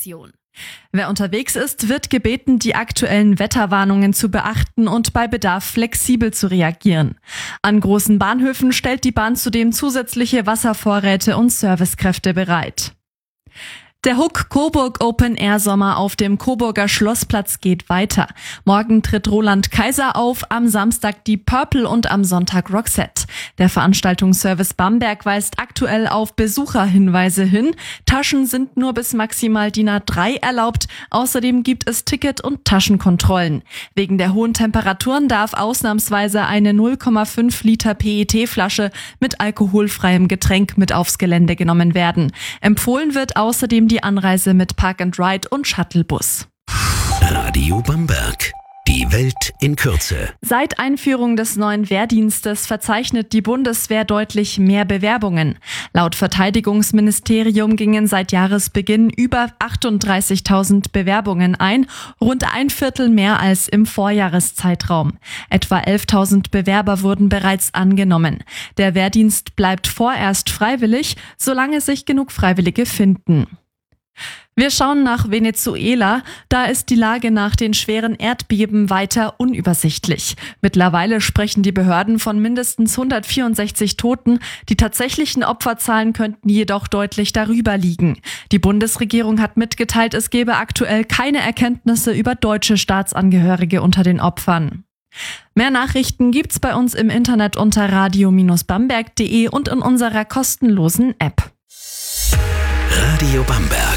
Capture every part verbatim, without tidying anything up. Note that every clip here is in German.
Redaktion. Wer unterwegs ist, wird gebeten, die aktuellen Wetterwarnungen zu beachten und bei Bedarf flexibel zu reagieren. An großen Bahnhöfen stellt die Bahn zudem zusätzliche Wasservorräte und Servicekräfte bereit. Der Hook Coburg Open Air Sommer auf dem Coburger Schlossplatz geht weiter. Morgen tritt Roland Kaiser auf, am Samstag die Purple und am Sonntag Roxette. Der Veranstaltungsservice Bamberg weist aktuell auf Besucherhinweise hin. Taschen sind nur bis maximal D I N A drei erlaubt. Außerdem gibt es Ticket- und Taschenkontrollen. Wegen der hohen Temperaturen darf ausnahmsweise eine null Komma fünf Liter P E T-Flasche mit alkoholfreiem Getränk mit aufs Gelände genommen werden. Empfohlen wird außerdem die die Anreise mit Park and Ride und Shuttlebus. Radio Bamberg. Die Welt in Kürze. Seit Einführung des neuen Wehrdienstes verzeichnet die Bundeswehr deutlich mehr Bewerbungen. Laut Verteidigungsministerium gingen seit Jahresbeginn über achtunddreißigtausend Bewerbungen ein, rund ein Viertel mehr als im Vorjahreszeitraum. Etwa elftausend Bewerber wurden bereits angenommen. Der Wehrdienst bleibt vorerst freiwillig, solange sich genug Freiwillige finden. Wir schauen nach Venezuela. Da ist die Lage nach den schweren Erdbeben weiter unübersichtlich. Mittlerweile sprechen die Behörden von mindestens hundertvierundsechzig Toten. Die tatsächlichen Opferzahlen könnten jedoch deutlich darüber liegen. Die Bundesregierung hat mitgeteilt, es gebe aktuell keine Erkenntnisse über deutsche Staatsangehörige unter den Opfern. Mehr Nachrichten gibt's bei uns im Internet unter radio Bindestrich bamberg punkt de und in unserer kostenlosen App. Radio Bamberg.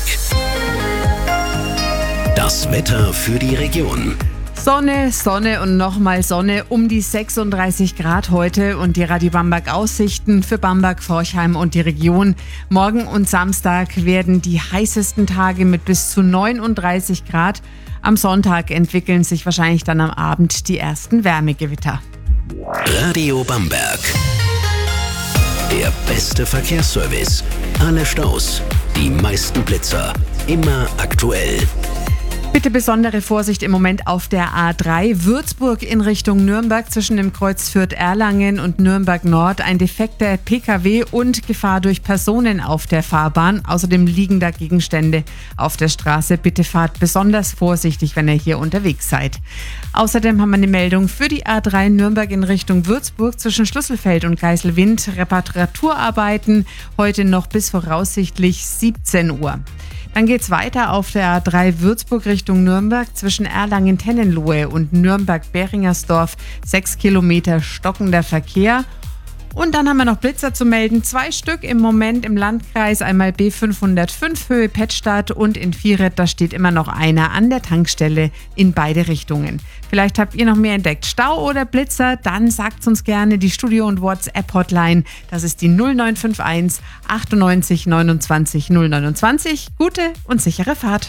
Das Wetter für die Region. Sonne, Sonne und nochmal Sonne, um die sechsunddreißig Grad heute und die Radio Bamberg Aussichten für Bamberg, Forchheim und die Region. Morgen und Samstag werden die heißesten Tage mit bis zu neununddreißig Grad. Am Sonntag entwickeln sich wahrscheinlich dann am Abend die ersten Wärmegewitter. Radio Bamberg. Der beste Verkehrsservice. Alle Staus, die meisten Blitzer, immer aktuell. Bitte besondere Vorsicht im Moment auf der A drei Würzburg in Richtung Nürnberg zwischen dem Kreuz Fürth-Erlangen und Nürnberg Nord. Ein defekter P K W und Gefahr durch Personen auf der Fahrbahn. Außerdem liegen da Gegenstände auf der Straße. Bitte fahrt besonders vorsichtig, wenn ihr hier unterwegs seid. Außerdem haben wir eine Meldung für die A drei Nürnberg in Richtung Würzburg zwischen Schlüsselfeld und Geiselwind. Reparaturarbeiten heute noch bis voraussichtlich siebzehn Uhr. Dann geht's weiter auf der A drei Würzburg Richtung Nürnberg zwischen Erlangen-Tennenlohe und Nürnberg-Beringersdorf. Sechs Kilometer stockender Verkehr. Und dann haben wir noch Blitzer zu melden. Zwei Stück im Moment im Landkreis. Einmal B fünfhundertfünf Höhe Pettstadt und in Vieret, da steht immer noch einer an der Tankstelle in beide Richtungen. Vielleicht habt ihr noch mehr entdeckt. Stau oder Blitzer? Dann sagt uns gerne die Studio- und WhatsApp-Hotline. Das ist die null neun fünf eins achtundneunzig neunundzwanzig null neunundzwanzig. Gute und sichere Fahrt.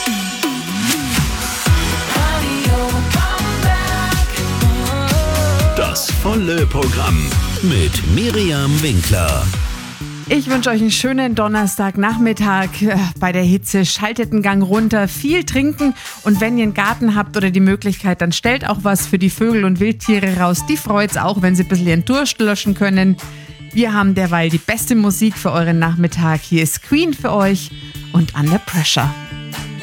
Das volle Programm mit Miriam Winkler. Ich wünsche euch einen schönen Donnerstagnachmittag. Bei der Hitze schaltet einen Gang runter, viel trinken und wenn ihr einen Garten habt oder die Möglichkeit, dann stellt auch was für die Vögel und Wildtiere raus. Die freut's auch, wenn sie ein bisschen ihren Durst löschen können. Wir haben derweil die beste Musik für euren Nachmittag. Hier ist Queen für euch und Under Pressure.